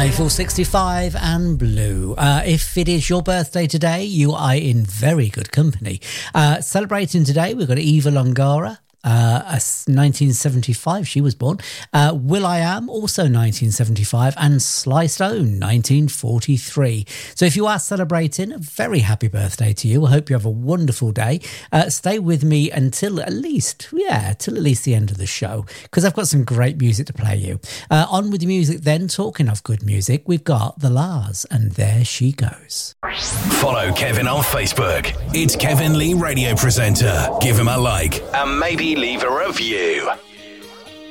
Eiffel 65 and Blue. If it is your birthday today, you are in very good company. Celebrating today, we've got Eva Longoria. 1975 she was born. will.i.am, also 1975, and Sly Stone, 1943. So if you are celebrating, a very happy birthday to you. I hope you have a wonderful day. Stay with me until at least the end of the show, because I've got some great music to play you. On with the music then. Talking of good music, we've got The Lars and There She Goes. Follow Kevin on Facebook. It's Kevin Lee, radio presenter. Give him a like and maybe leave a review.